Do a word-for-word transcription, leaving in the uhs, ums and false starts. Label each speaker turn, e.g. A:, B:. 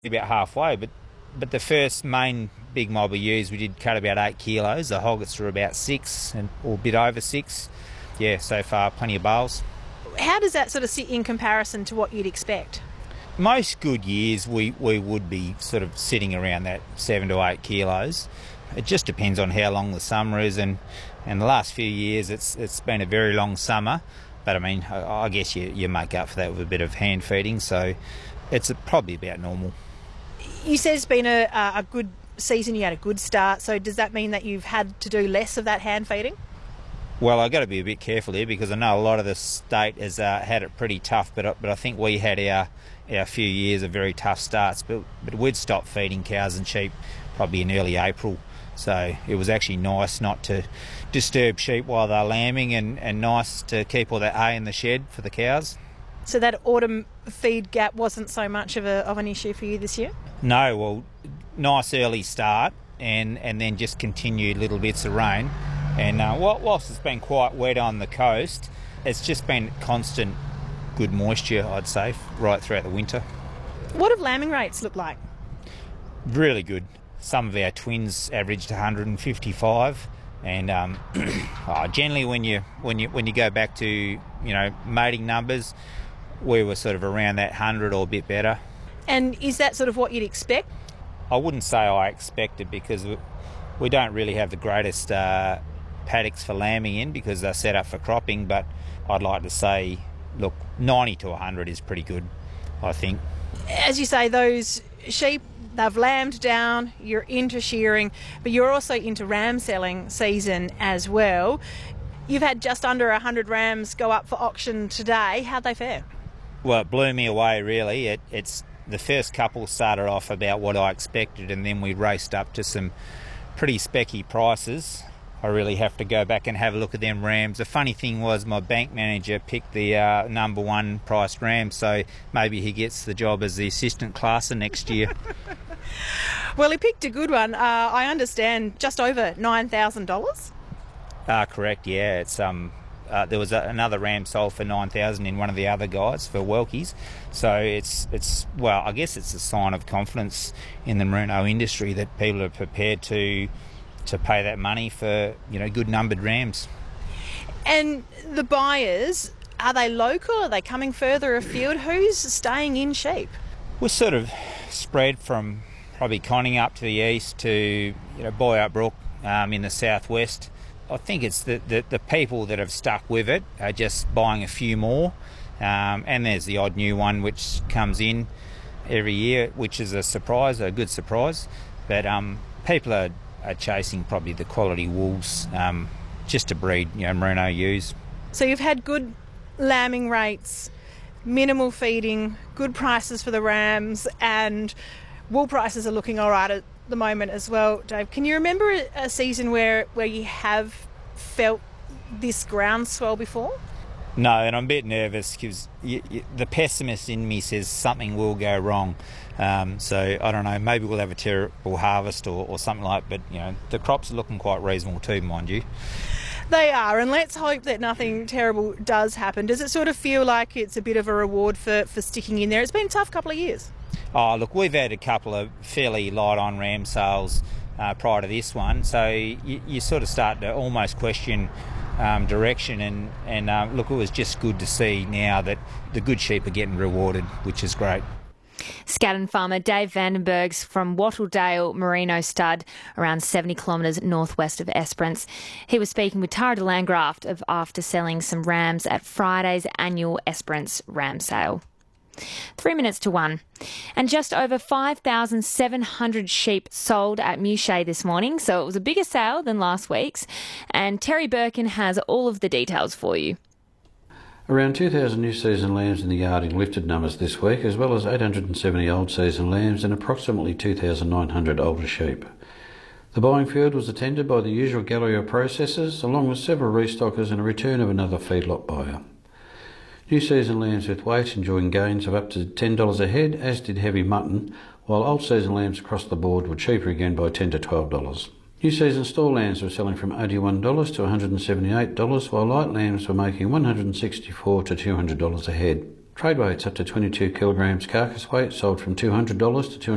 A: about halfway, but but the first main big mob we used, we did cut about eight kilos. The hoggets were about six, and or a bit over six. Yeah, so far plenty of bales.
B: How does that sort of sit in comparison to what you'd expect?
A: Most good years we, we would be sort of sitting around that seven to eight kilos. It just depends on how long the summer is, and, and the last few years it's it's been a very long summer. But I mean, I, I guess you, you make up for that with a bit of hand feeding, so it's probably about normal.
B: You said it's been a, a good season, you had a good start, so does that mean that you've had to do less of that hand feeding?
A: Well, I've got to be a bit careful here because I know a lot of the state has uh, had it pretty tough, but but I think we had our our few years of very tough starts. But but we'd stopped feeding cows and sheep probably in early April, so it was actually nice not to disturb sheep while they're lambing, and, and nice to keep all that hay in the shed for the cows.
B: So that autumn feed gap wasn't so much of a of an issue for you this year?
A: No, well, nice early start, and and then just continued little bits of rain. And uh, whilst it's been quite wet on the coast, it's just been constant good moisture, I'd say, right throughout the winter.
B: What have lambing rates look like?
A: Really good. Some of our twins averaged one hundred fifty-five, and um, oh, generally when you when you when you go back to you know mating numbers, we were sort of around that one hundred or a bit better.
B: And is that sort of what you'd expect?
A: I wouldn't say I expected, because we, we don't really have the greatest uh, paddocks for lambing in because they're set up for cropping, but I'd like to say, look, ninety to one hundred is pretty good, I think.
B: As you say, those sheep, they've lambed down, you're into shearing, but you're also into ram selling season as well. You've had just under one hundred rams go up for auction today. How'd they fare?
A: Well, it blew me away, really. It, it's the first couple started off about what I expected, and then we raced up to some pretty specky prices. I really have to go back and have a look at them rams. The funny thing was my bank manager picked the uh, number one priced ram, so maybe he gets the job as the assistant classer next year.
B: Well, he picked a good one. Uh, I understand just over nine thousand dollars?
A: Ah, uh, correct, yeah. It's um, uh, there was a, another ram sold for nine thousand dollars in one of the other guys for Welkies. So it's, it's well, I guess it's a sign of confidence in the merino industry that people are prepared to to pay that money for, you know, good numbered rams.
B: And the buyers, are they local? Are they coming further afield? Who's staying in sheep?
A: We're sort of spread from probably Conning up to the east to, you know, Boyart Brook um, in the southwest. I think it's the, the, the people that have stuck with it are just buying a few more. Um, and there's the odd new one which comes in every year, which is a surprise, a good surprise. But um, people are are chasing probably the quality wools um, just to breed, you know, merino ewes.
B: So you've had good lambing rates, minimal feeding, good prices for the rams, and wool prices are looking all right at the moment as well. Dave, can you remember a, a season where, where you have felt this groundswell before?
A: No, and I'm a bit nervous because the pessimist in me says something will go wrong. Um, so I don't know, maybe we'll have a terrible harvest or, or something like that, but you know, the crops are looking quite reasonable too, mind you.
B: They are, and let's hope that nothing terrible does happen. Does it sort of feel like it's a bit of a reward for, for sticking in there? It's been a tough couple of years.
A: Oh, look, we've had a couple of fairly light on ram sales uh, prior to this one, so you, you sort of start to almost question Um, direction, and, and um, look, it was just good to see now that the good sheep are getting rewarded, which is great.
C: Scaddan farmer Dave Vandenbergs from Wattledale Merino Stud, around seventy kilometres northwest of Esperance. He was speaking with Tara de Landgraft of after selling some rams at Friday's annual Esperance ram sale. Three minutes to one. And just over five thousand seven hundred sheep sold at Mouchet this morning, so it was a bigger sale than last week's. And Terry Birkin has all of the details for you.
D: Around two thousand new season lambs in the yard in lifted numbers this week, as well as eight hundred seventy old season lambs and approximately two thousand nine hundred older sheep. The buying field was attended by the usual gallery of processors, along with several restockers and a return of another feedlot buyer. New season lambs with weight enjoying gains of up to ten dollars a head, as did heavy mutton, while old season lambs across the board were cheaper again by ten to twelve dollars. New season stall lambs were selling from eighty-one dollars to one hundred seventy-eight dollars, while light lambs were making one hundred sixty-four dollars to two hundred dollars a head. Trade weights up to twenty-two kilograms carcass weight sold from two hundred dollars to two hundred dollars